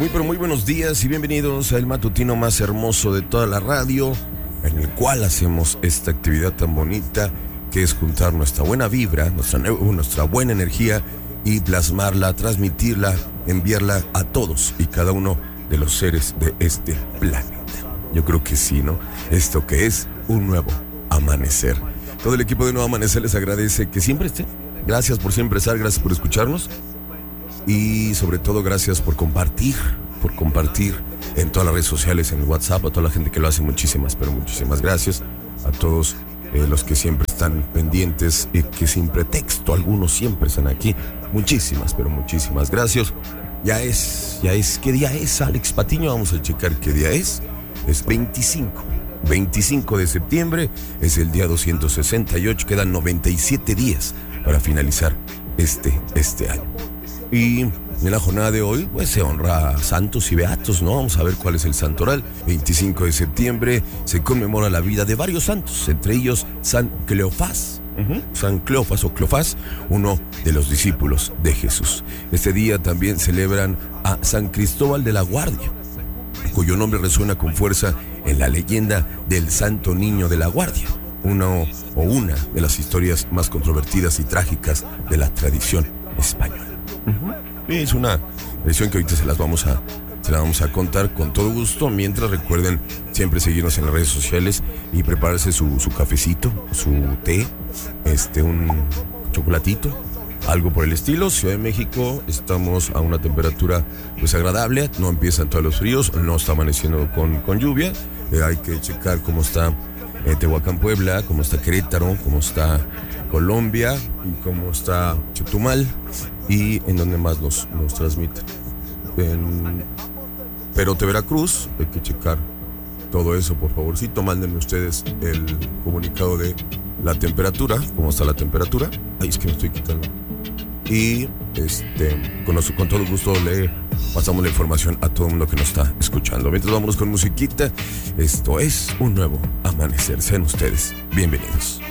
Pero muy buenos días y bienvenidos al matutino más hermoso de toda la radio, en el cual hacemos esta actividad tan bonita que es juntar nuestra buena vibra, nuestra buena energía y plasmarla, transmitirla, enviarla a todos y cada uno de los seres de este planeta. Yo creo que sí, ¿no? Esto que es un nuevo amanecer. Todo el equipo de Nuevo Amanecer les agradece que siempre estén. Gracias por siempre estar, gracias por escucharnos. Y sobre todo gracias por compartir en todas las redes sociales, en el WhatsApp, a toda la gente que lo hace, muchísimas gracias. A todos los que siempre están pendientes y que sin pretexto, algunos siempre están aquí. Muchísimas gracias. Ya es, ¿qué día es, Alex Patiño? Vamos a checar qué día es. Es 25 de septiembre, es el día 268, quedan 97 días para finalizar este año. Y en la jornada de hoy, pues se honra a santos y beatos, ¿no? Vamos a ver cuál es el santoral. 25 de septiembre se conmemora la vida de varios santos, entre ellos San Cleofás. San Cleofás o Cleofás, uno de los discípulos de Jesús. Este día también celebran a San Cristóbal de la Guardia, cuyo nombre resuena con fuerza en la leyenda del Santo Niño de la Guardia, una de las historias más controvertidas y trágicas de la tradición española. Es una tradición que ahorita se la vamos a contar con todo gusto. Mientras, recuerden siempre seguirnos en las redes sociales y prepararse su cafecito, su té, un chocolatito, algo por el estilo. Ciudad de México, estamos a una temperatura pues agradable, no empiezan todos los fríos, no está amaneciendo con lluvia. Hay que checar cómo está Tehuacán, Puebla, cómo está Querétaro, cómo está Colombia y cómo está Chetumal y en donde más nos transmiten. En Perote, Veracruz, hay que checar todo eso, por favorcito. Mándenme ustedes el comunicado de la temperatura, cómo está la temperatura. Ay, es que me estoy quitando. Y con todo gusto le pasamos la información a todo el mundo que nos está escuchando. Mientras vámonos con musiquita, esto es un nuevo amanecer. Sean ustedes bienvenidos.